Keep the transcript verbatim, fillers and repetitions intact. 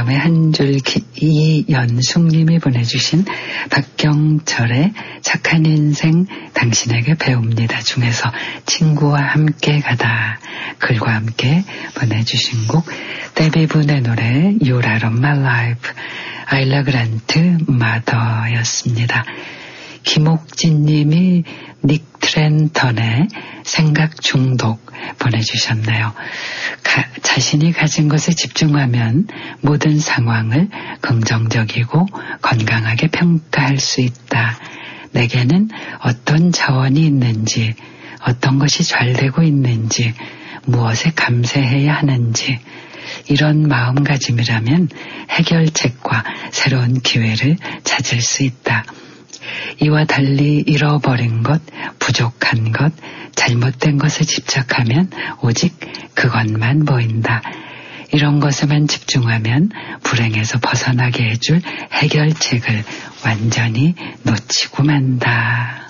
다음에 한 줄 이연숙님이 보내주신 박경철의 착한 인생 당신에게 배웁니다 중에서 친구와 함께 가다 글과 함께 보내주신 곡 데뷔분의 노래 You're Out of My Life 아일라 그란트 마더였습니다. 김옥진님이 닉 트렌턴의 생각 중독 보내주셨네요. 가, 자신이 가진 것에 집중하면 모든 상황을 긍정적이고 건강하게 평가할 수 있다. 내게는 어떤 자원이 있는지, 어떤 것이 잘 되고 있는지, 무엇에 감사해야 하는지 이런 마음가짐이라면 해결책과 새로운 기회를 찾을 수 있다. 이와 달리 잃어버린 것, 부족한 것, 잘못된 것에 집착하면 오직 그것만 보인다. 이런 것에만 집중하면 불행에서 벗어나게 해줄 해결책을 완전히 놓치고 만다.